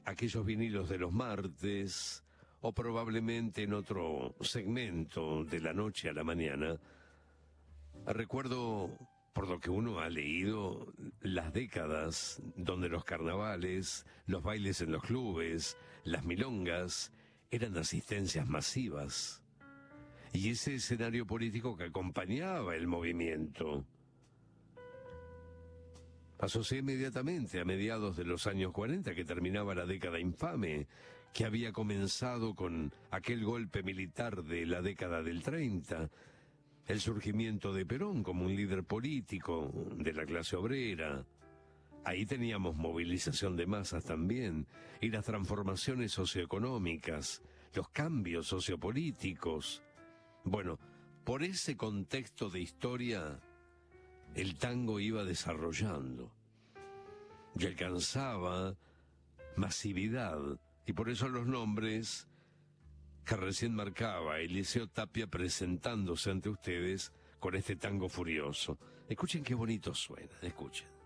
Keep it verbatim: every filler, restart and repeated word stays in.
aquellos vinilos de los martes, o probablemente en otro segmento de la noche a la mañana, recuerdo, por lo que uno ha leído, las décadas donde los carnavales, los bailes en los clubes, las milongas, eran asistencias masivas. Y ese escenario político que acompañaba el movimiento. Asocié inmediatamente a mediados de los años cuarenta, que terminaba la década infame, que había comenzado con aquel golpe militar de la década del treinta, el surgimiento de Perón como un líder político de la clase obrera. Ahí teníamos movilización de masas también, y las transformaciones socioeconómicas, los cambios sociopolíticos. Bueno, por ese contexto de historia, el tango iba desarrollando y alcanzaba masividad, y por eso los nombres que recién marcaba Eliseo Tapia presentándose ante ustedes con este tango furioso. Escuchen qué bonito suena, escuchen.